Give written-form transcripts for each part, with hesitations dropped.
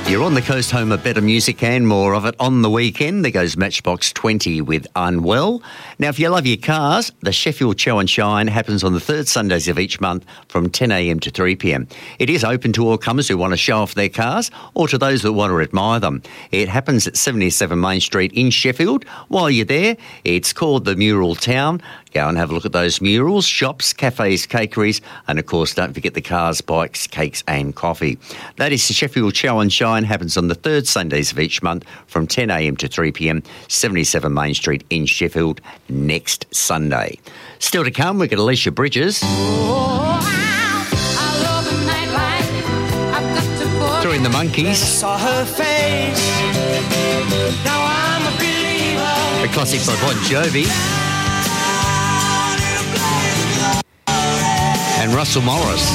You're on the coast, home of better music and more of it. On the weekend, there goes Matchbox 20 with Unwell. Now, if you love your cars, the Sheffield Show and Shine happens on the third Sundays of each month from 10 a.m. to 3 p.m. It is open to all comers who want to show off their cars or to those that want to admire them. It happens at 77 Main Street in Sheffield. While you're there, it's called the Mural Town. Go and have a look at those murals, shops, cafes, cakeries, and of course, don't forget the cars, bikes, cakes and coffee. That is the Sheffield Show and Shine, happens on the third Sundays of each month from 10 a.m. to 3 p.m, 77 Main Street in Sheffield next Sunday. Still to come, we've got Alicia Bridges. During the Monkeys. Saw her face. Now I'm a believer. A classic by Bon Jovi. And Russell Morris.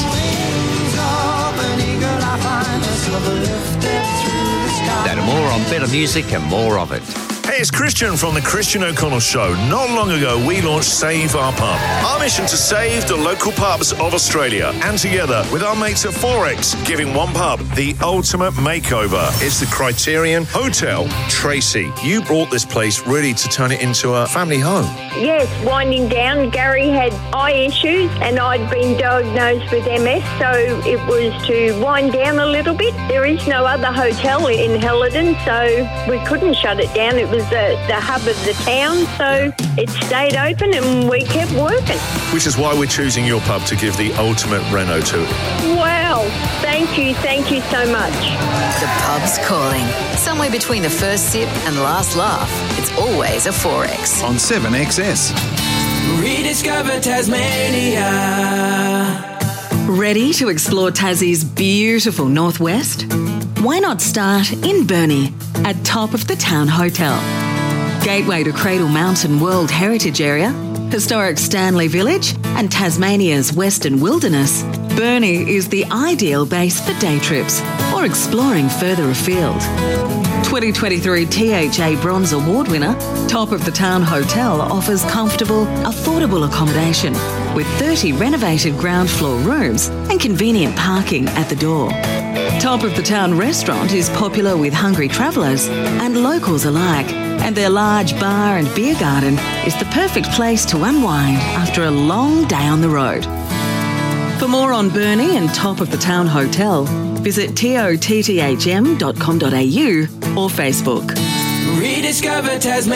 That and more on better music and more of it. Hey, it's Christian from The Christian O'Connell Show. Not long ago, we launched Save Our Pub. Our mission to save the local pubs of Australia. And together with our mates at Forex, giving one pub the ultimate makeover. It's the Criterion Hotel. Tracy, you brought this place really to turn it into a family home. Yes, winding down. Gary had eye issues and I'd been diagnosed with MS, so it was to wind down a little bit. There is no other hotel in Helidon, so we couldn't shut it down. It was the hub of the town, so it stayed open and we kept working. Which is why we're choosing your pub to give the ultimate reno to. Wow, thank you so much. The pub's calling. Somewhere between the first sip and the last laugh, it's always a Forex. On 7XS. Rediscover Tasmania. Ready to explore Tassie's beautiful northwest? Why not start in Burnie at Top of the Town Hotel? Gateway to Cradle Mountain World Heritage Area, historic Stanley Village and Tasmania's Western Wilderness, Burnie is the ideal base for day trips or exploring further afield. 2023 THA Bronze Award winner, Top of the Town Hotel offers comfortable, affordable accommodation with 30 renovated ground floor rooms and convenient parking at the door. Top of the Town restaurant is popular with hungry travellers and locals alike, and their large bar and beer garden is the perfect place to unwind after a long day on the road. For more on Burnie and Top of the Town Hotel, visit totthm.com.au or Facebook. Rediscover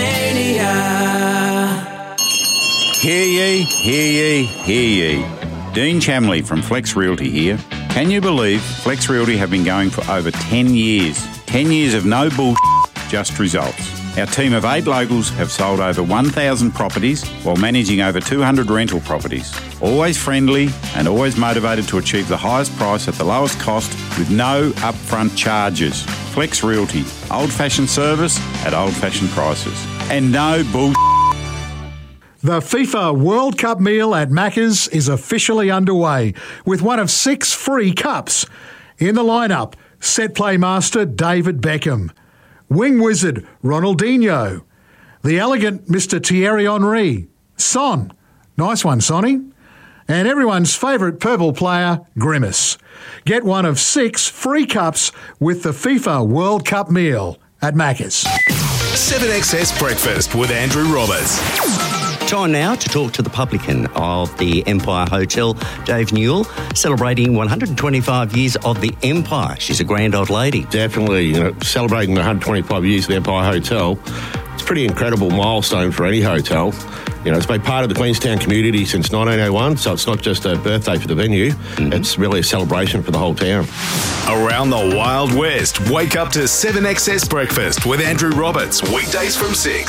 Tasmania. Hear ye, hear ye, hear ye. Dean Chamley from Flex Realty here. Can you believe Flex Realty have been going for over 10 years? 10 years of no bullshit, just results. Our team of 8 locals have sold over 1,000 properties while managing over 200 rental properties. Always friendly and always motivated to achieve the highest price at the lowest cost with no upfront charges. Flex Realty, old-fashioned service at old-fashioned prices. And no bullshit. The FIFA World Cup meal at Macca's is officially underway with one of 6 free cups. In the lineup, set play master David Beckham, wing wizard Ronaldinho, the elegant Mr. Thierry Henry, Son, nice one Sonny, and everyone's favourite purple player Grimace. Get one of 6 free cups with the FIFA World Cup meal at Macca's. 7XS Breakfast with Andrew Roberts. Time now to talk to the publican of the Empire Hotel, Dave Newell, celebrating 125 years of the Empire. She's a grand old lady. Definitely, celebrating the 125 years of the Empire Hotel. It's a pretty incredible milestone for any hotel. It's been part of the Queenstown community since 1901, so it's not just a birthday for the venue. Mm-hmm. It's really a celebration for the whole town. Around the Wild West, wake up to 7XS Breakfast with Andrew Roberts, weekdays from 6.